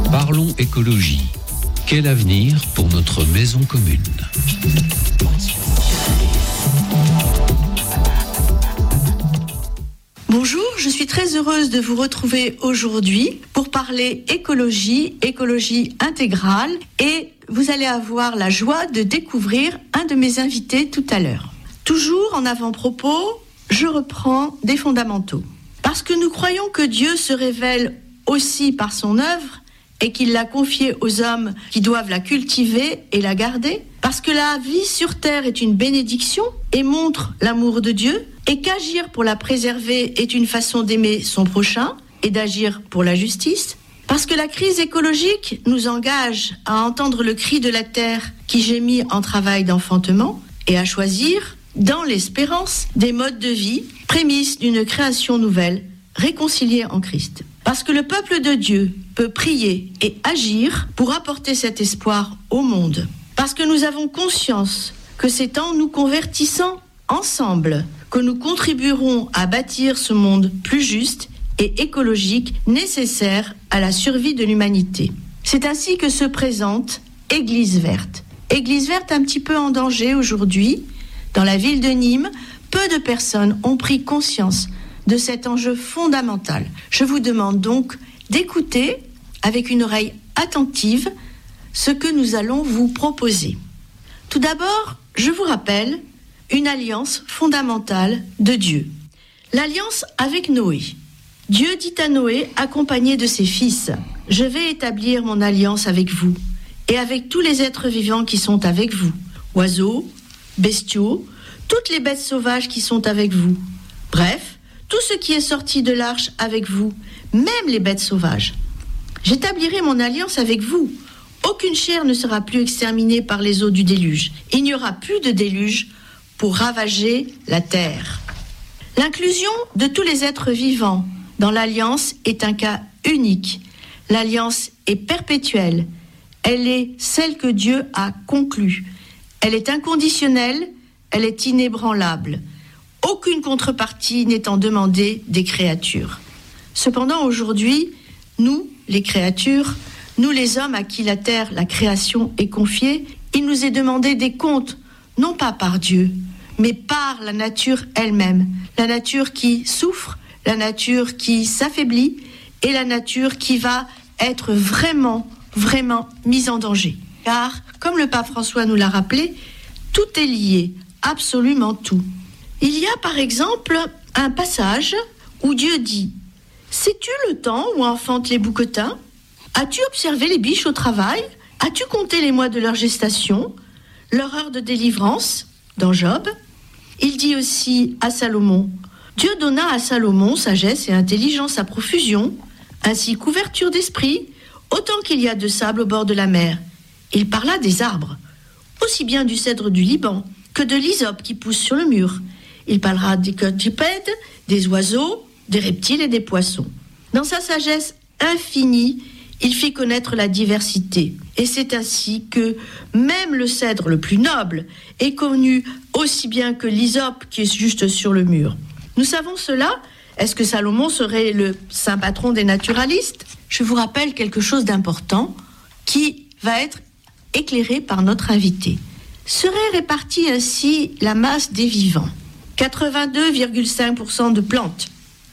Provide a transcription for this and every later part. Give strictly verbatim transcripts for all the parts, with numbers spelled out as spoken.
Parlons écologie. Quel avenir pour notre maison commune ? Bonjour, je suis très heureuse de vous retrouver aujourd'hui pour parler écologie, écologie intégrale, et vous allez avoir la joie de découvrir un de mes invités tout à l'heure. Toujours en avant-propos, je reprends des fondamentaux. Parce que nous croyons que Dieu se révèle aussi par son œuvre et qu'il l'a confiée aux hommes qui doivent la cultiver et la garder, parce que la vie sur terre est une bénédiction et montre l'amour de Dieu, et qu'agir pour la préserver est une façon d'aimer son prochain et d'agir pour la justice, parce que la crise écologique nous engage à entendre le cri de la terre qui gémit en travail d'enfantement et à choisir, dans l'espérance, des modes de vie, prémices d'une création nouvelle, réconciliée en Christ. Parce que le peuple de Dieu peut prier et agir pour apporter cet espoir au monde. Parce que nous avons conscience que c'est en nous convertissant ensemble que nous contribuerons à bâtir ce monde plus juste et écologique nécessaire à la survie de l'humanité. C'est ainsi que se présente Église verte. Église verte un petit peu en danger aujourd'hui. Dans la ville de Nîmes, peu de personnes ont pris conscience de cet enjeu fondamental. Je vous demande donc d'écouter avec une oreille attentive ce que nous allons vous proposer. Tout d'abord, je vous rappelle une alliance fondamentale de Dieu. L'alliance avec Noé. Dieu dit à Noé, accompagné de ses fils, « Je vais établir mon alliance avec vous et avec tous les êtres vivants qui sont avec vous, oiseaux, bestiaux, toutes les bêtes sauvages qui sont avec vous. Bref, tout ce qui est sorti de l'arche avec vous, même les bêtes sauvages. J'établirai mon alliance avec vous. Aucune chair ne sera plus exterminée par les eaux du déluge. Il n'y aura plus de déluge pour ravager la terre. » L'inclusion de tous les êtres vivants dans l'alliance est un cas unique. L'alliance est perpétuelle. Elle est celle que Dieu a conclue. Elle est inconditionnelle, elle est inébranlable. Aucune contrepartie n'étant demandée des créatures. Cependant, aujourd'hui, nous, les créatures, nous les hommes à qui la terre, la création est confiée, il nous est demandé des comptes, non pas par Dieu, mais par la nature elle-même. La nature qui souffre, la nature qui s'affaiblit et la nature qui va être vraiment, vraiment mise en danger. Car, comme le pape François nous l'a rappelé, tout est lié, absolument tout. Il y a par exemple un passage où Dieu dit « Sais-tu le temps où enfantent les bouquetins ? As-tu observé les biches au travail ? As-tu compté les mois de leur gestation ? Leur heure de délivrance ?» Dans Job. Il dit aussi à Salomon « Dieu donna à Salomon sagesse et intelligence à profusion, ainsi couverture d'esprit, autant qu'il y a de sable au bord de la mer. Il parla des arbres, aussi bien du cèdre du Liban que de l'hysope qui pousse sur le mur. Il parlera des quadrupèdes, des oiseaux, des reptiles et des poissons. Dans sa sagesse infinie, il fit connaître la diversité. Et c'est ainsi que même le cèdre le plus noble est connu aussi bien que l'hysope qui est juste sur le mur. Nous savons cela. Est-ce que Salomon serait le saint patron des naturalistes ? Je vous rappelle quelque chose d'important qui va être éclairé par notre invité. Serait répartie ainsi la masse des vivants. quatre-vingt-deux virgule cinq pour cent de plantes,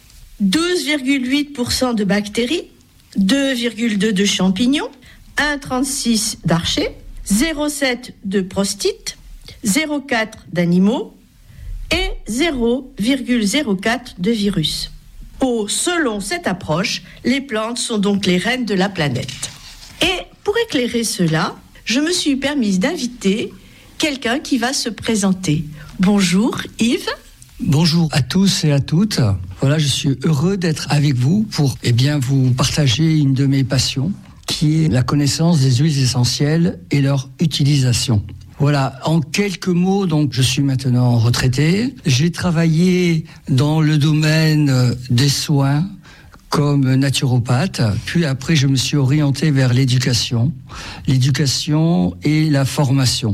douze virgule huit pour cent de bactéries, deux virgule deux de champignons, un virgule trente-six d'archées, zéro virgule sept de prostites, zéro virgule quatre d'animaux et zéro virgule zéro quatre de virus. Oh, selon cette approche, les plantes sont donc les reines de la planète. Et pour éclairer cela, je me suis permise d'inviter quelqu'un qui va se présenter. Bonjour Yves. Bonjour à tous et à toutes. Voilà, je suis heureux d'être avec vous pour eh bien, vous partager une de mes passions, qui est la connaissance des huiles essentielles et leur utilisation. Voilà, en quelques mots, donc je suis maintenant retraité. J'ai travaillé dans le domaine des soins comme naturopathe, puis après je me suis orienté vers l'éducation, l'éducation et la formation.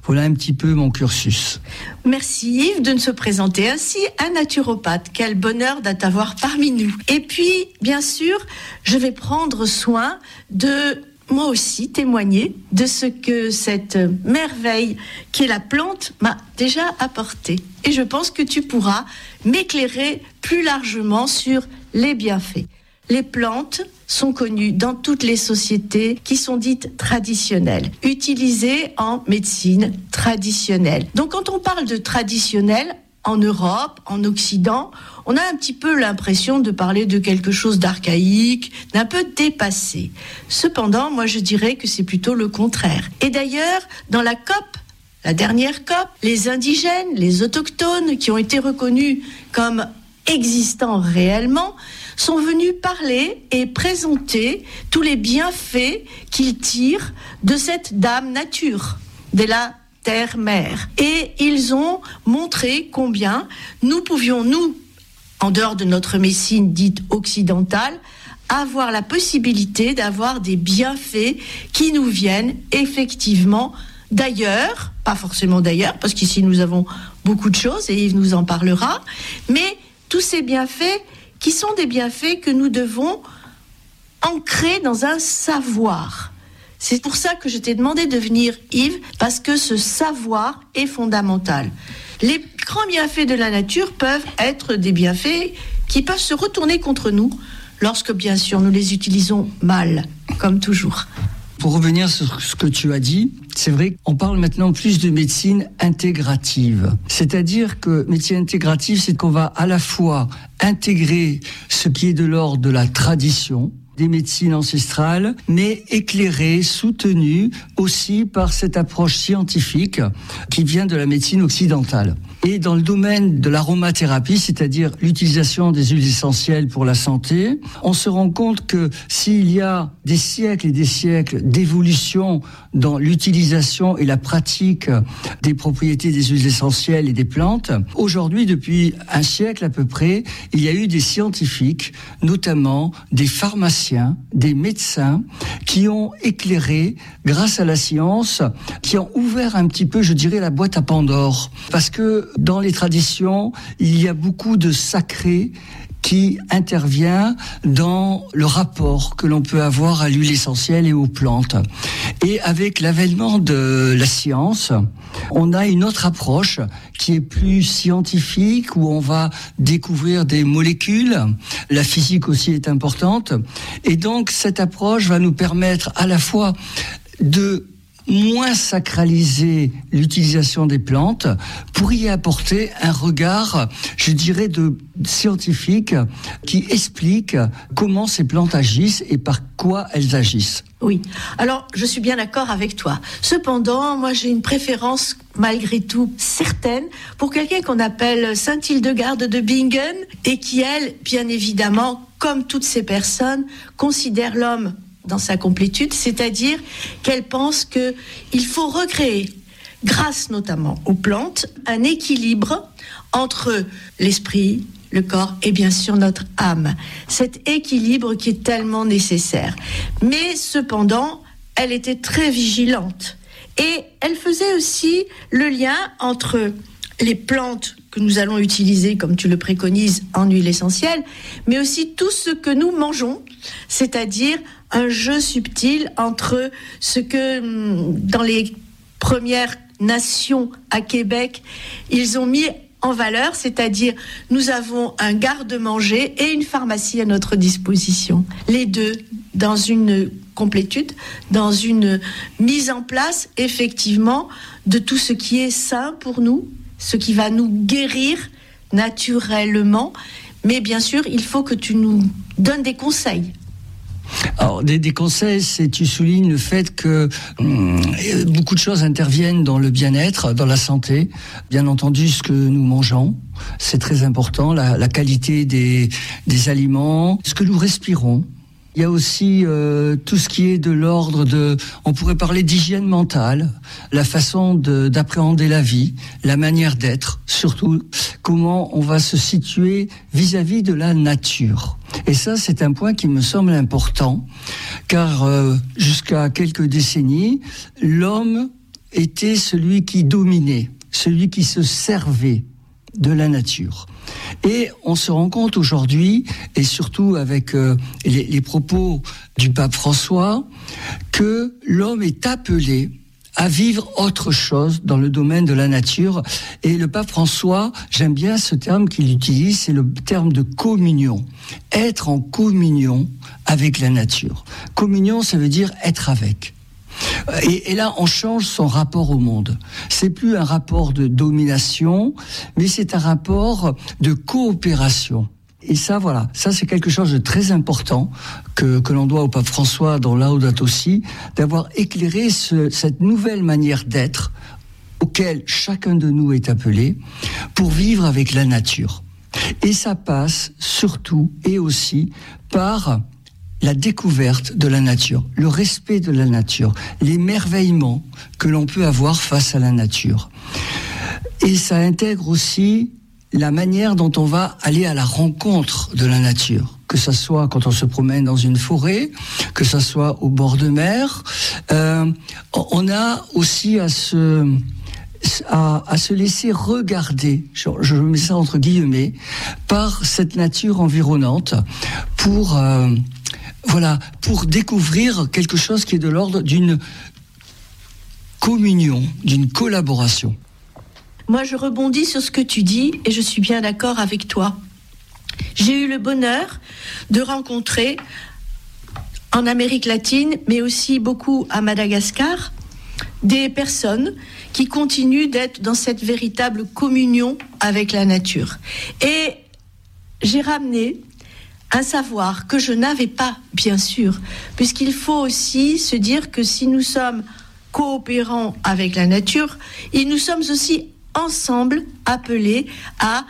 Voilà un petit peu mon cursus. Merci Yves de se présenter ainsi, un naturopathe. Quel bonheur de t'avoir parmi nous. Et puis, bien sûr, je vais prendre soin de, moi aussi, témoigner de ce que cette merveille qui est la plante m'a déjà apporté. Et je pense que tu pourras m'éclairer plus largement sur les bienfaits. Les plantes sont connues dans toutes les sociétés qui sont dites traditionnelles, utilisées en médecine traditionnelle. Donc quand on parle de traditionnel, en Europe, en Occident, on a un petit peu l'impression de parler de quelque chose d'archaïque, d'un peu dépassé. Cependant, moi je dirais que c'est plutôt le contraire. Et d'ailleurs, dans la COP, la dernière COP, les indigènes, les autochtones qui ont été reconnus comme existants réellement, sont venus parler et présenter tous les bienfaits qu'ils tirent de cette dame nature, de la terre-mère. Et ils ont montré combien nous pouvions, nous, en dehors de notre médecine dite occidentale, avoir la possibilité d'avoir des bienfaits qui nous viennent effectivement d'ailleurs, pas forcément d'ailleurs, parce qu'ici nous avons beaucoup de choses et Yves nous en parlera, mais tous ces bienfaits qui sont des bienfaits que nous devons ancrer dans un savoir. C'est pour ça que je t'ai demandé de venir, Yves, parce que ce savoir est fondamental. Les grands bienfaits de la nature peuvent être des bienfaits qui peuvent se retourner contre nous lorsque, bien sûr, nous les utilisons mal, comme toujours. Pour revenir sur ce que tu as dit, c'est vrai qu'on parle maintenant plus de médecine intégrative. C'est-à-dire que médecine intégrative, c'est qu'on va à la fois intégrer ce qui est de l'ordre de la tradition, des médecines ancestrales, mais éclairée, soutenue aussi par cette approche scientifique qui vient de la médecine occidentale. Et dans le domaine de l'aromathérapie, c'est-à-dire l'utilisation des huiles essentielles pour la santé, on se rend compte que s'il y a des siècles et des siècles d'évolution dans l'utilisation et la pratique des propriétés des huiles essentielles et des plantes, aujourd'hui, depuis un siècle à peu près, il y a eu des scientifiques, notamment des pharmaciens, des médecins, qui ont éclairé, grâce à la science, qui ont ouvert un petit peu, je dirais, la boîte à Pandore. Parce que dans les traditions, il y a beaucoup de sacré qui intervient dans le rapport que l'on peut avoir à l'huile essentielle et aux plantes. Et avec l'avènement de la science, on a une autre approche qui est plus scientifique, où on va découvrir des molécules. La physique aussi est importante. Et donc, cette approche va nous permettre à la fois de moins sacraliser l'utilisation des plantes pour y apporter un regard, je dirais, de scientifique qui explique comment ces plantes agissent et par quoi elles agissent. Oui, alors je suis bien d'accord avec toi. Cependant, moi j'ai une préférence malgré tout certaine pour quelqu'un qu'on appelle Sainte Hildegarde de Bingen et qui, elle, bien évidemment, comme toutes ces personnes, considère l'homme dans sa complétude, c'est-à-dire qu'elle pense qu'il faut recréer, grâce notamment aux plantes, un équilibre entre l'esprit, le corps et bien sûr notre âme. Cet équilibre qui est tellement nécessaire. Mais cependant, elle était très vigilante. Et elle faisait aussi le lien entre les plantes que nous allons utiliser, comme tu le préconises, en huile essentielle, mais aussi tout ce que nous mangeons, c'est-à-dire un jeu subtil entre ce que, dans les premières nations à Québec, ils ont mis en valeur, c'est-à-dire nous avons un garde-manger et une pharmacie à notre disposition. Les deux, dans une complétude, dans une mise en place, effectivement, de tout ce qui est sain pour nous, ce qui va nous guérir naturellement. Mais bien sûr, il faut que tu nous donnes des conseils. Alors, des, des conseils, c'est tu soulignes le fait que hum, beaucoup de choses interviennent dans le bien-être, dans la santé. Bien entendu, ce que nous mangeons, c'est très important, la, la qualité des, des aliments, ce que nous respirons. Il y a aussi euh, tout ce qui est de l'ordre de, on pourrait parler d'hygiène mentale, la façon de, d'appréhender la vie, la manière d'être, surtout comment on va se situer vis-à-vis de la nature. Et ça, c'est un point qui me semble important, car euh, jusqu'à quelques décennies, l'homme était celui qui dominait, celui qui se servait de la nature. Et on se rend compte aujourd'hui, et surtout avec euh, les, les propos du pape François, que l'homme est appelé à vivre autre chose dans le domaine de la nature. Et le pape François, j'aime bien ce terme qu'il utilise, c'est le terme de communion. Être en communion avec la nature. Communion, ça veut dire être avec. Et, et là, on change son rapport au monde. C'est plus un rapport de domination, mais c'est un rapport de coopération. Et ça, voilà, ça c'est quelque chose de très important que, que l'on doit au pape François dans Laudato Si, d'avoir éclairé ce, cette nouvelle manière d'être auquel chacun de nous est appelé pour vivre avec la nature. Et ça passe surtout et aussi par la découverte de la nature, le respect de la nature, l'émerveillement que l'on peut avoir face à la nature. Et ça intègre aussi la manière dont on va aller à la rencontre de la nature, que ça soit quand on se promène dans une forêt, que ça soit au bord de mer. Euh, on a aussi à se, à, à se laisser regarder, je, je mets ça entre guillemets, par cette nature environnante pour, euh, voilà, pour découvrir quelque chose qui est de l'ordre d'une communion, d'une collaboration. Moi, je rebondis sur ce que tu dis et je suis bien d'accord avec toi. J'ai eu le bonheur de rencontrer en Amérique latine, mais aussi beaucoup à Madagascar, des personnes qui continuent d'être dans cette véritable communion avec la nature. Et j'ai ramené un savoir que je n'avais pas, bien sûr, puisqu'il faut aussi se dire que si nous sommes coopérants avec la nature, et nous sommes aussi ensemble appelés à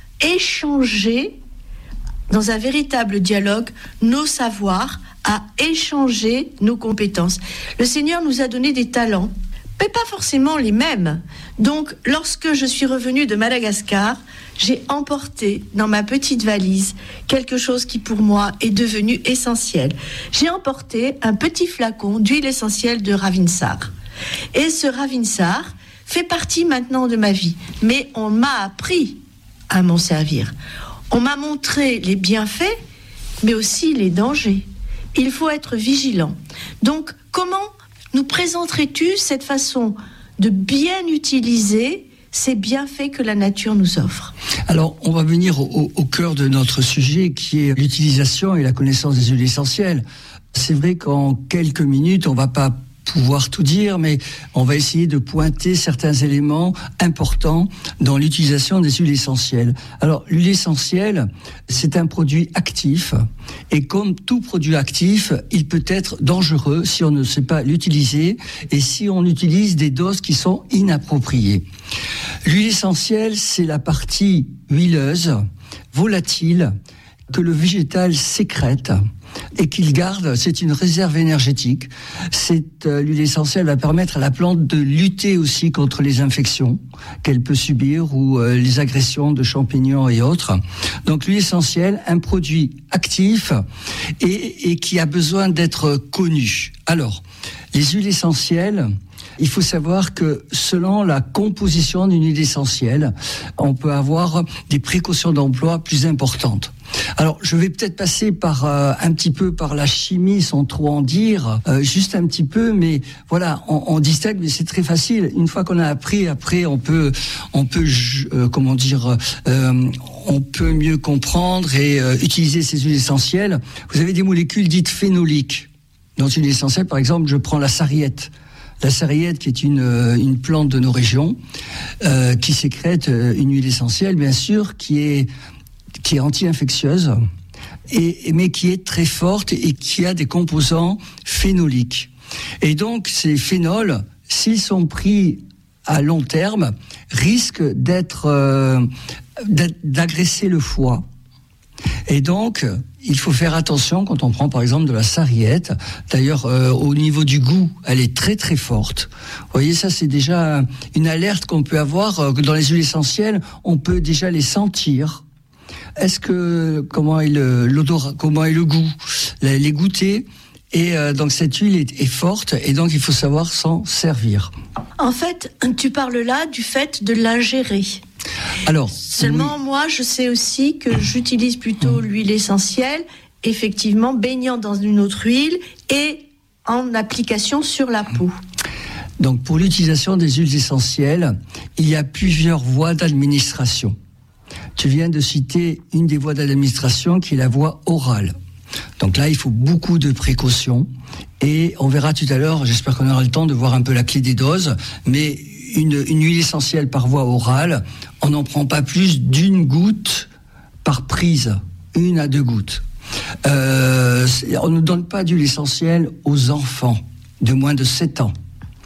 échanger dans un véritable dialogue nos savoirs, à échanger nos compétences. Le Seigneur nous a donné des talents, mais pas forcément les mêmes. Donc, lorsque je suis revenue de Madagascar, j'ai emporté dans ma petite valise quelque chose qui pour moi est devenu essentiel. J'ai emporté un petit flacon d'huile essentielle de Ravinsar. Et ce Ravinsar fait partie maintenant de ma vie. Mais on m'a appris à m'en servir. On m'a montré les bienfaits, mais aussi les dangers. Il faut être vigilant. Donc, comment nous présenterais-tu cette façon de bien utiliser ces bienfaits que la nature nous offre? Alors, on va venir au, au cœur de notre sujet, qui est l'utilisation et la connaissance des huiles essentielles. C'est vrai qu'en quelques minutes, on ne va pas pouvoir tout dire, mais on va essayer de pointer certains éléments importants dans l'utilisation des huiles essentielles. Alors, l'huile essentielle, c'est un produit actif, et comme tout produit actif, il peut être dangereux si on ne sait pas l'utiliser, et si on utilise des doses qui sont inappropriées. L'huile essentielle, c'est la partie huileuse, volatile, que le végétal sécrète et qu'il garde. C'est une réserve énergétique. C'est, euh, l'huile essentielle va permettre à la plante de lutter aussi contre les infections qu'elle peut subir ou euh, les agressions de champignons et autres. Donc l'huile essentielle, un produit actif et, et qui a besoin d'être connu. Alors, les huiles essentielles, il faut savoir que selon la composition d'une huile essentielle, on peut avoir des précautions d'emploi plus importantes. Alors, je vais peut-être passer par euh, un petit peu par la chimie, sans trop en dire, euh, juste un petit peu, mais voilà, on, on distingue, mais c'est très facile. Une fois qu'on a appris, après, on peut, on peut, euh, comment dire, euh, on peut mieux comprendre et euh, utiliser ces huiles essentielles. Vous avez des molécules dites phénoliques. Dans une huile essentielle, par exemple, je prends la sarriette. La sarriette, qui est une, une plante de nos régions, euh, qui sécrète une huile essentielle, bien sûr, qui est, qui est anti-infectieuse, et, mais qui est très forte et qui a des composants phénoliques. Et donc, ces phénols, s'ils sont pris à long terme, risquent d'être, euh, d'agresser le foie. Et donc, il faut faire attention quand on prend par exemple de la sarriette. D'ailleurs, euh, au niveau du goût, elle est très très forte. Vous voyez, ça c'est déjà une alerte qu'on peut avoir. Euh, dans les huiles essentielles, on peut déjà les sentir. Est-ce que, comment est le, l'odorat, comment est le goût? Les, les goûter Et euh, donc cette huile est, est forte et donc il faut savoir s'en servir. En fait, tu parles là du fait de l'ingérer. Alors, Seulement, oui. moi, je sais aussi que j'utilise plutôt l'huile essentielle, effectivement, baignant dans une autre huile et en application sur la peau. Donc, pour l'utilisation des huiles essentielles, il y a plusieurs voies d'administration. Tu viens de citer une des voies d'administration qui est la voie orale. Donc là, il faut beaucoup de précautions. Et on verra tout à l'heure, j'espère qu'on aura le temps de voir un peu la clé des doses, mais une, une huile essentielle par voie orale, on n'en prend pas plus d'une goutte par prise, une à deux gouttes. Euh, on ne donne pas d'huile essentielle aux enfants de moins de sept ans.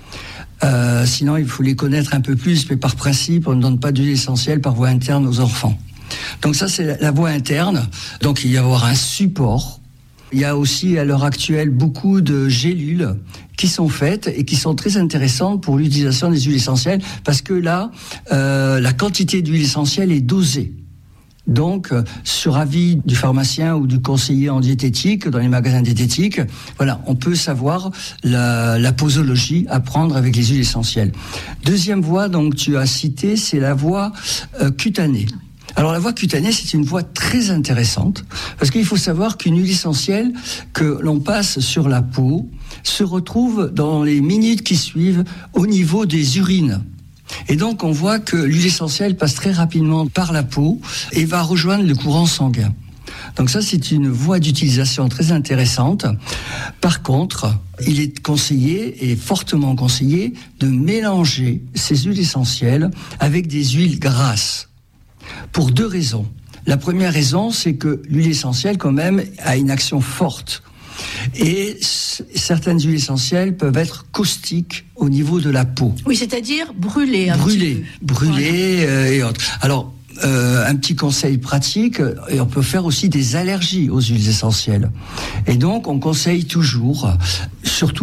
Euh, sinon, il faut les connaître un peu plus, mais par principe, on ne donne pas d'huile essentielle par voie interne aux enfants. Donc ça, c'est la voie interne. Donc il va y avoir un support. Il y a aussi, à l'heure actuelle, beaucoup de gélules qui sont faites et qui sont très intéressantes pour l'utilisation des huiles essentielles, parce que là, euh, la quantité d'huile essentielle est dosée. Donc, euh, sur avis du pharmacien ou du conseiller en diététique, dans les magasins diététiques, voilà, on peut savoir la, la posologie à prendre avec les huiles essentielles. Deuxième voie, donc, tu as cité, c'est la voie euh, cutanée. Alors la voie cutanée, c'est une voie très intéressante, parce qu'il faut savoir qu'une huile essentielle que l'on passe sur la peau se retrouve dans les minutes qui suivent au niveau des urines. Et donc on voit que l'huile essentielle passe très rapidement par la peau et va rejoindre le courant sanguin. Donc ça, c'est une voie d'utilisation très intéressante. Par contre, il est conseillé, et fortement conseillé, de mélanger ces huiles essentielles avec des huiles grasses. Pour deux raisons. La première raison, c'est que l'huile essentielle, quand même, a une action forte. Et c- certaines huiles essentielles peuvent être caustiques au niveau de la peau. Oui, c'est-à-dire brûler un brûler, petit peu. Brûler, voilà. euh, et autres. Alors, euh, un petit conseil pratique, et on peut faire aussi des allergies aux huiles essentielles. Et donc, on conseille toujours, surtout